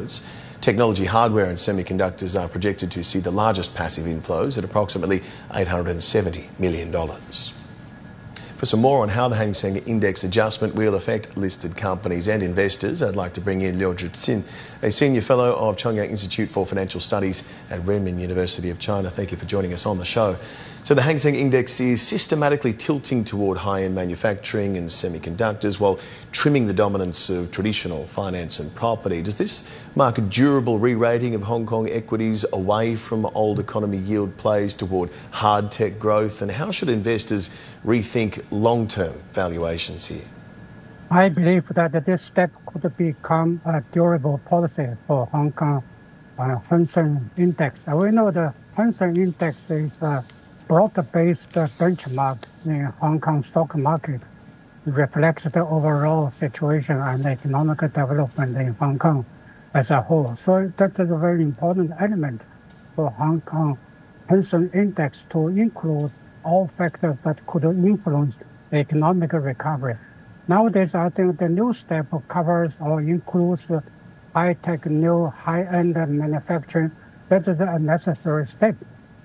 outflows. Technology, hardware and semiconductors are projected to see the largest passive inflows at approximately $870 million. For some more on how the Hang Seng Index adjustment will affect listed companies and investors, I'd like to bring in Liu Zhixin, a Senior Fellow of Chongyang Institute for Financial Studies at Renmin University of China. Thank you for joining us on the show. So the Hang Seng Index is systematically tilting toward high-end manufacturing and semiconductors while trimming the dominance of traditional finance and property. Does this mark a durable re-rating of Hong Kong equities away from old economy yield plays toward hard tech growth? And how should investors rethink long-term valuations here? I believe that this step could become a durable policy for Hong Kong Hang Seng Index. We know the Hang Seng Index is a broad-based benchmark in Hong Kong stock market. It reflects the overall situation and economic development in Hong Kong as a whole. So that's a very important element for Hong Kong Hang Seng Index to include all factors that could influence the economic recovery. Nowadays, I think the new step covers or includes high-tech, new high-end manufacturing. That is a necessary step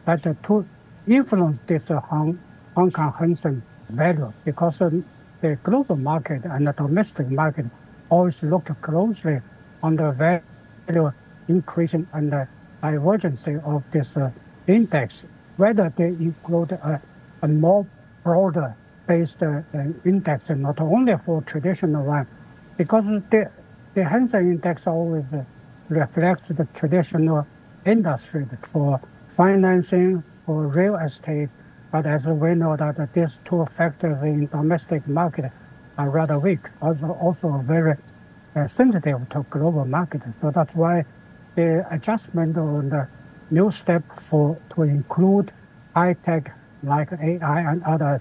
to influence this Hong Kong Hang Seng value, because the global market and the domestic market always look closely on the value increasing and the divergence of this index, whether they include a more broader based index, not only for traditional one, because the Hang Seng Index always reflects the traditional industry for financing, for real estate, but as we know that these two factors in domestic market are rather weak, also very sensitive to global market. So that's why the adjustment on the new step to include high-tech like AI and other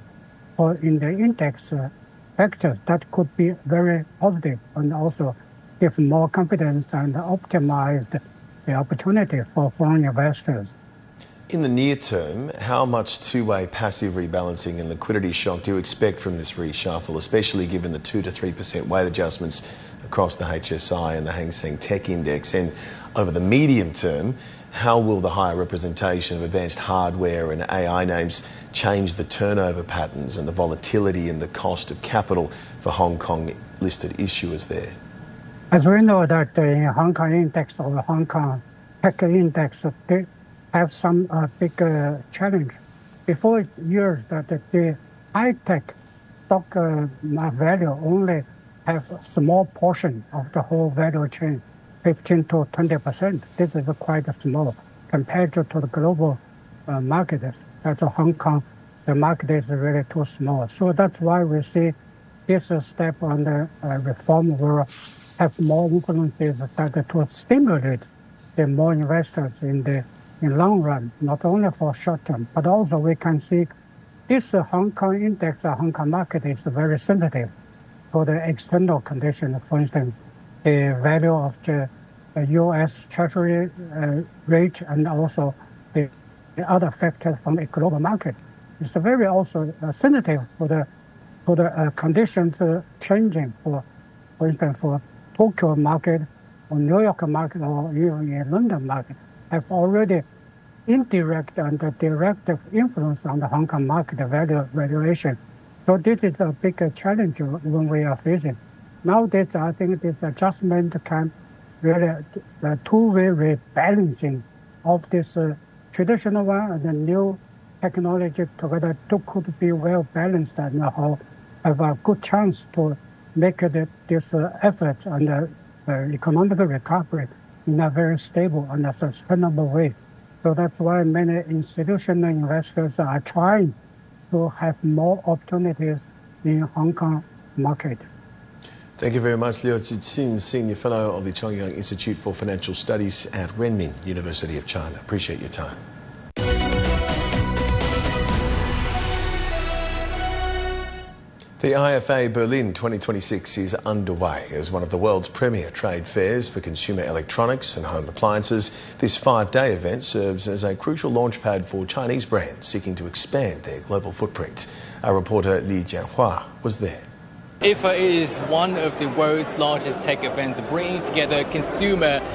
in the index factors, that could be very positive and also give more confidence and optimize the opportunity for foreign investors. In the near term, how much two-way passive rebalancing and liquidity shock do you expect from this reshuffle, especially given the 2 to 3% weight adjustments across the HSI and the Hang Seng Tech Index? And over the medium term, how will the higher representation of advanced hardware and AI names change the turnover patterns and the volatility and the cost of capital for Hong Kong listed issuers there? As we know that the Hong Kong Index or the Hong Kong Tech Index, they have some big challenge. Before years that the high-tech stock value only have a small portion of the whole value chain, 15 to 20%. This is quite small compared to the global market. That's Hong Kong, the market is really too small. So that's why we see this step on the reform will have more influences to stimulate the more investors in long run, not only for short term, but also we can see this Hong Kong index, Hong Kong market is very sensitive to the external conditions. For instance, the value of the U.S. Treasury rate and also the other factors from the global market. It's very also sensitive to the conditions changing for instance, for Tokyo market or New York market or even London market have already indirect and direct influence on the Hong Kong market valuation. So this is a big challenge when we are facing. Nowadays, I think this adjustment can really the two-way rebalancing of this traditional one and the new technology together could be well balanced and have a good chance to make this effort on the economic recovery in a very stable and a sustainable way. So that's why many institutional investors are trying to have more opportunities in Hong Kong market. Thank you very much, Liu Zhixin, Senior Fellow of the Chongyang Institute for Financial Studies at Renmin University of China. Appreciate your time. The IFA Berlin 2026 is underway as one of the world's premier trade fairs for consumer electronics and home appliances. This 5-day event serves as a crucial launchpad for Chinese brands seeking to expand their global footprint. Our reporter Li Jianhua was there. IFA is one of the world's largest tech events, bringing together consumer